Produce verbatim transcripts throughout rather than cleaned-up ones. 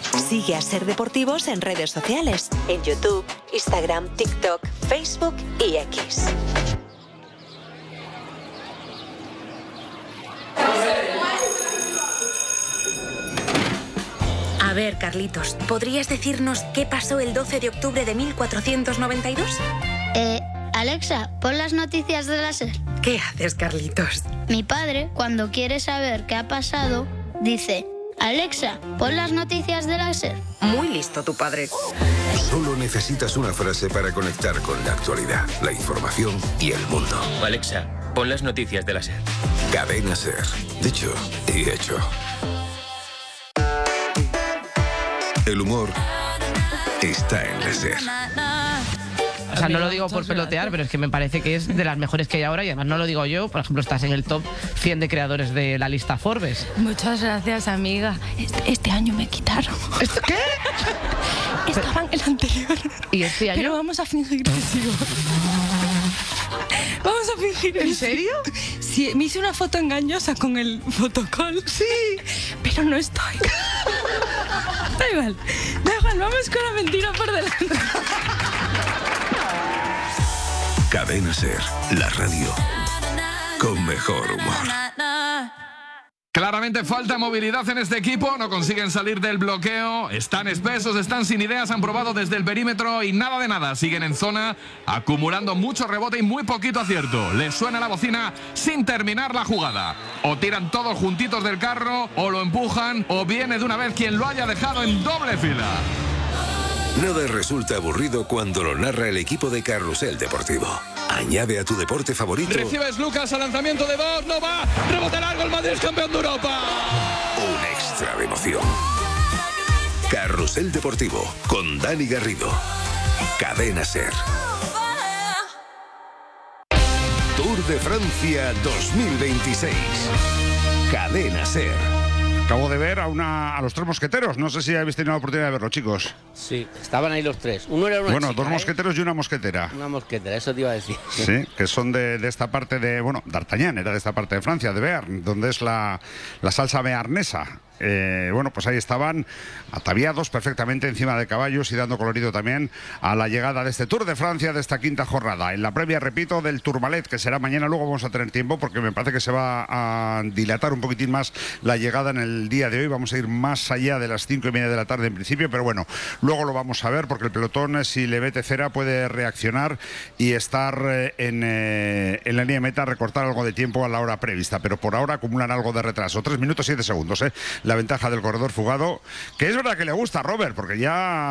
Sigue a Ser Deportivos en redes sociales, en YouTube, Instagram, TikTok, Facebook y X. A ver, Carlitos, ¿podrías decirnos qué pasó el doce de octubre de mil cuatrocientos noventa y dos? Eh, Alexa, pon las noticias de la SER. ¿Qué haces, Carlitos? Mi padre, cuando quiere saber qué ha pasado, dice: Alexa, pon las noticias de la SER. Muy listo tu padre. Solo necesitas una frase para conectar con la actualidad, la información y el mundo. Alexa, pon las noticias de la SER. Cadena SER. Dicho y hecho. El humor está en la SER. O sea, no lo digo por pelotear, pero es que me parece que es de las mejores que hay ahora y además no lo digo yo. Por ejemplo, estás en el top cien de creadores de la lista Forbes. Muchas gracias, amiga. Este, este año me quitaron. ¿Esto qué? Estaba en el anterior. ¿Y este año? Pero vamos a fingir que sigo. Vamos a fingir. ¿En serio? Sí, me hice una foto engañosa con el fotocall. Sí. Pero no estoy. Da igual, da igual, vamos con la mentira por delante. Cadena SER, la radio con mejor humor. Claramente falta movilidad en este equipo, no consiguen salir del bloqueo, están espesos, están sin ideas, han probado desde el perímetro y nada de nada, siguen en zona, acumulando mucho rebote y muy poquito acierto. Les suena la bocina sin terminar la jugada. O tiran todos juntitos del carro, o lo empujan, o viene de una vez quien lo haya dejado en doble fila. Nada resulta aburrido cuando lo narra el equipo de Carrusel Deportivo. Añade a tu deporte favorito. Recibes Lucas al lanzamiento de Bosch, no va, rebote largo, el Madrid es campeón de Europa. Un extra de emoción. Carrusel Deportivo con Dani Garrido. Cadena SER. Tour de Francia dos mil veintiséis. Cadena SER. Acabo de ver a, una, a los tres mosqueteros. No sé si habéis tenido la oportunidad de verlo, chicos. Sí, estaban ahí los tres. Uno era una Bueno, chica, dos mosqueteros ¿eh? y una mosquetera. Una mosquetera, eso te iba a decir. Sí, que son de, de esta parte de... Bueno, D'Artagnan era de esta parte de Francia, de Bearn, donde es la, la salsa bearnesa. Eh, bueno, pues ahí estaban ataviados perfectamente encima de caballos y dando colorido también a la llegada de este Tour de Francia, de esta quinta jornada. En la previa, repito, del Tourmalet, que será mañana. Luego vamos a tener tiempo porque me parece que se va a dilatar un poquitín más la llegada en el día de hoy. Vamos a ir más allá de las cinco y media de la tarde en principio, pero bueno, luego lo vamos a ver porque el pelotón, si le mete cera, puede reaccionar y estar eh, en, eh, en la línea de meta, recortar algo de tiempo a la hora prevista, pero por ahora acumulan algo de retraso. tres minutos siete segundos, ¿eh? La ventaja del corredor fugado, que es verdad que le gusta a Robert, porque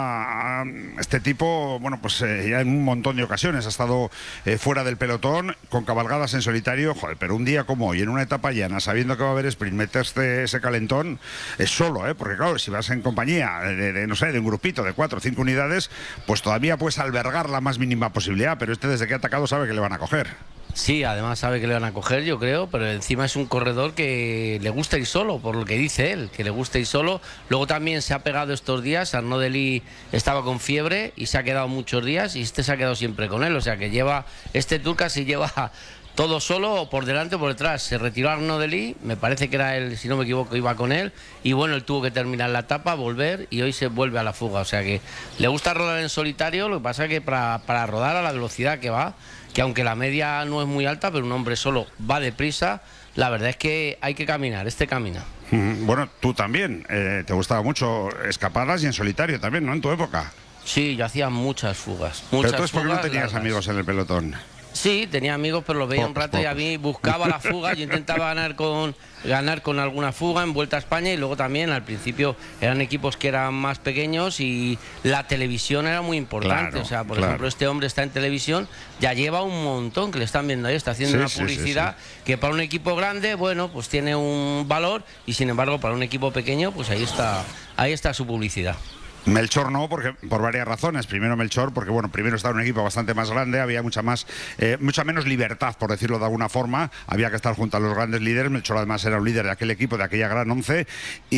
ya este tipo, bueno, pues eh, ya en un montón de ocasiones ha estado eh, fuera del pelotón, con cabalgadas en solitario, joder, pero un día como hoy, en una etapa llana, sabiendo que va a haber sprint, meterse ese calentón, es solo, ¿eh? Porque claro, si vas en compañía de, de, no sé, de un grupito de cuatro o cinco unidades, pues todavía puedes albergar la más mínima posibilidad, pero este desde que ha atacado sabe que le van a coger. Sí, además sabe que le van a coger, yo creo, pero encima es un corredor que le gusta ir solo, por lo que dice él, que le gusta ir solo. Luego también se ha pegado estos días, Arnaud Delis estaba con fiebre y se ha quedado muchos días y este se ha quedado siempre con él, o sea que lleva, este Tour casi lleva todo solo, por delante o por detrás. Se retiró Arnaud Delis, me parece que era él, si no me equivoco, iba con él, y bueno, él tuvo que terminar la etapa, volver, y hoy se vuelve a la fuga, o sea que le gusta rodar en solitario, lo que pasa es que para, para rodar a la velocidad que va, que aunque la media no es muy alta, pero un hombre solo va deprisa, la verdad es que hay que caminar, este camina. Bueno, tú también, eh, te gustaba mucho escapadas y en solitario también, ¿no? En tu época. Sí, yo hacía muchas fugas. Muchas pero tú es porque fugas no tenías largas. amigos en el pelotón. Sí, tenía amigos, pero los veía Pocos, un rato y a mí buscaba la fuga. Yo intentaba ganar con ganar con alguna fuga en Vuelta a España y luego también al principio eran equipos que eran más pequeños y la televisión era muy importante. Claro, o sea, por claro. ejemplo, este hombre está en televisión, ya lleva un montón que le están viendo ahí, está haciendo Sí, una sí, publicidad sí, sí. que para un equipo grande, bueno, pues tiene un valor y sin embargo para un equipo pequeño, pues ahí está, ahí está su publicidad. Melchor no, porque por varias razones. Primero Melchor, porque bueno, primero estaba en un equipo bastante más grande, había mucha más, eh, mucha menos libertad, por decirlo de alguna forma. Había que estar junto a los grandes líderes. Melchor además era un líder de aquel equipo, de aquella gran once,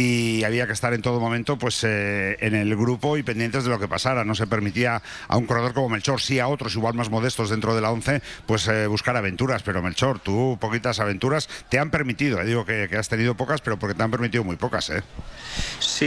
y había que estar en todo momento, pues, eh, en el grupo y pendientes de lo que pasara. No se permitía a un corredor como Melchor, sí a otros igual más modestos dentro de la once, pues eh, buscar aventuras. Pero Melchor, tú poquitas aventuras te han permitido. Eh, digo que, que has tenido pocas, pero porque te han permitido muy pocas, ¿eh? Sí,